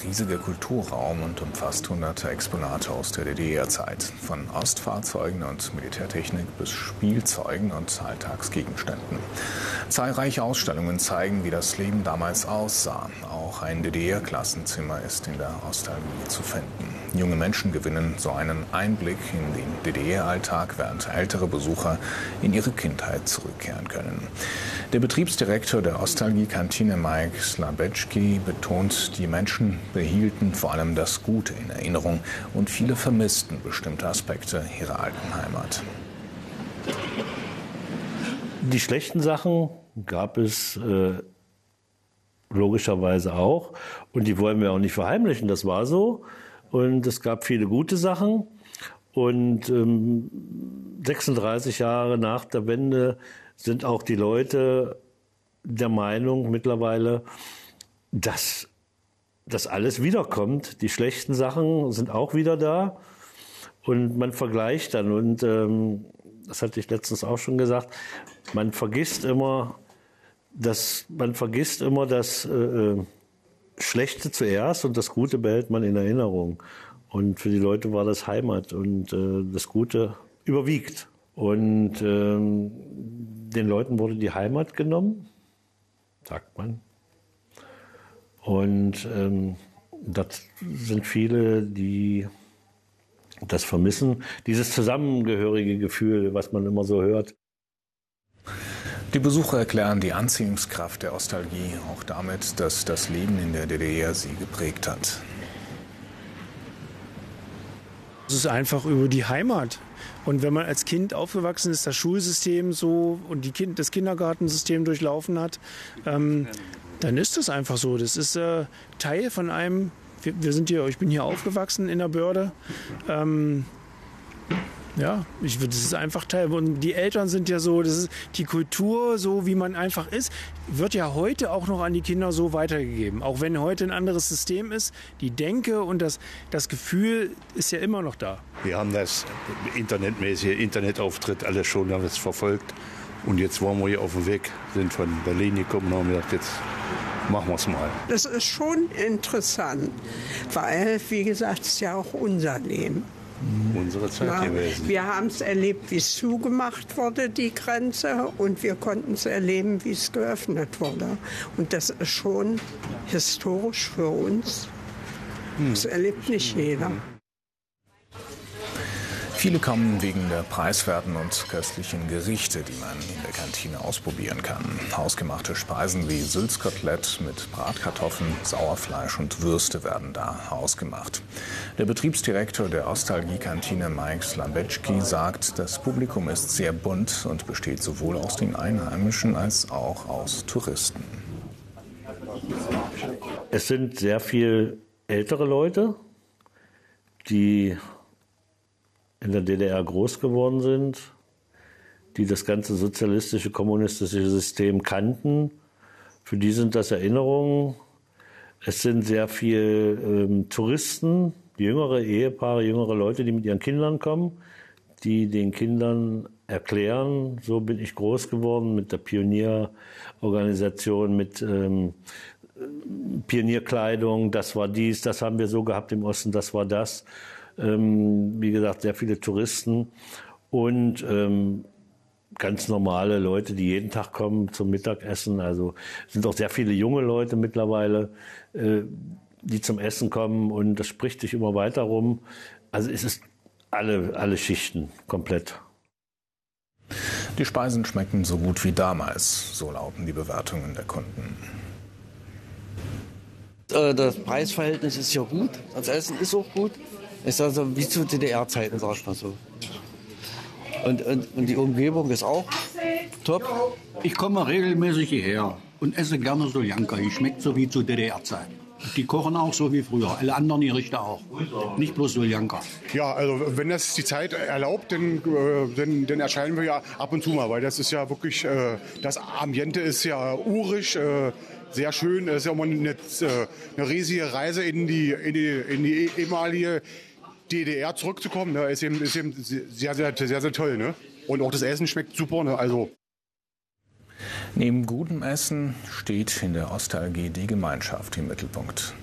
riesiger Kulturraum und umfasst hunderte Exponate aus der DDR-Zeit. Von Ostfahrzeugen und Militärtechnik bis Spielzeugen und Alltagsgegenständen. Zahlreiche Ausstellungen zeigen, wie das Leben damals aussah. Auch ein DDR-Klassenzimmer ist in der Ostalgie zu finden. Junge Menschen gewinnen so einen Einblick in den DDR-Alltag, während ältere Besucher in ihre Kindheit zurückkehren können. Der Betriebsdirektor der Ostalgie-Kantine Mike Slabetski betont, die Menschen behielten vor allem das Gute in Erinnerung und viele vermissten bestimmte Aspekte ihrer alten Heimat. Die schlechten Sachen gab es logischerweise auch und die wollen wir auch nicht verheimlichen, das war so. Und es gab viele gute Sachen und 36 Jahre nach der Wende sind auch die Leute der Meinung mittlerweile, dass das alles wiederkommt. Die schlechten Sachen sind auch wieder da und man vergleicht dann. Und das hatte ich letztens auch schon gesagt, man vergisst immer das Schlechte zuerst und das Gute behält man in Erinnerung. Und für die Leute war das Heimat und das Gute überwiegt. Und den Leuten wurde die Heimat genommen, sagt man. Und das sind viele, die das vermissen. Dieses zusammengehörige Gefühl, was man immer so hört. Die Besucher erklären die Anziehungskraft der Ostalgie auch damit, dass das Leben in der DDR sie geprägt hat. Es ist einfach über die Heimat. Und wenn man als Kind aufgewachsen ist, das Schulsystem so und das Kindergartensystem durchlaufen hat, dann ist das einfach so. Das ist Teil von einem. Ich bin hier aufgewachsen in der Börde. Ja, das ist einfach Teil. Und die Eltern sind ja so, das ist die Kultur, so wie man einfach ist, wird ja heute auch noch an die Kinder so weitergegeben. Auch wenn heute ein anderes System ist, die Denke und das Gefühl ist ja immer noch da. Wir haben das internetmäßige Internetauftritt alles schon, haben das verfolgt. Und jetzt waren wir hier auf dem Weg, sind von Berlin gekommen und haben gesagt, jetzt machen wir es mal. Das ist schon interessant, weil, wie gesagt, es ist ja auch unser Leben. Unsere Zeit gewesen. Wir haben es erlebt, wie es zugemacht wurde, die Grenze, und wir konnten es erleben, wie es geöffnet wurde. Und das ist schon historisch für uns. Das erlebt nicht jeder. Viele kommen wegen der preiswerten und köstlichen Gerichte, die man in der Kantine ausprobieren kann. Hausgemachte Speisen wie Sülzkotelett mit Bratkartoffeln, Sauerfleisch und Würste werden da ausgemacht. Der Betriebsdirektor der Ostalgie-Kantine Mike Slabetski sagt, das Publikum ist sehr bunt und besteht sowohl aus den Einheimischen als auch aus Touristen. Es sind sehr viel ältere Leute, die in der DDR groß geworden sind, die das ganze sozialistische, kommunistische System kannten. Für die sind das Erinnerungen. Es sind sehr viele Touristen, jüngere Ehepaare, jüngere Leute, die mit ihren Kindern kommen, die den Kindern erklären, so bin ich groß geworden mit der Pionierorganisation, mit Pionierkleidung, das war dies, das haben wir so gehabt im Osten, das war das. Wie gesagt, sehr viele Touristen und ganz normale Leute, die jeden Tag kommen zum Mittagessen. Also sind auch sehr viele junge Leute mittlerweile, die zum Essen kommen und das spricht sich immer weiter rum. Also es ist alle Schichten komplett. Die Speisen schmecken so gut wie damals, so lauten die Bewertungen der Kunden. Das Preisverhältnis ist ja gut, das Essen ist auch gut. Ist also wie zu DDR-Zeiten, sag ich mal so. Und die Umgebung ist auch top. Ich komme regelmäßig hierher und esse gerne Soljanka. Die schmeckt so wie zu DDR-Zeiten. Die kochen auch so wie früher. Alle anderen Gerichte auch. Nicht bloß Soljanka. Ja, also wenn das die Zeit erlaubt, dann erscheinen wir ja ab und zu mal. Weil das ist ja wirklich, das Ambiente ist ja urig, sehr schön. Es ist ja immer eine riesige Reise in die ehemalige DDR zurückzukommen, ne, ist eben sehr, sehr, sehr, sehr toll. Ne? Und auch das Essen schmeckt super. Ne? Also neben gutem Essen steht in der Ostalgie die Gemeinschaft im Mittelpunkt.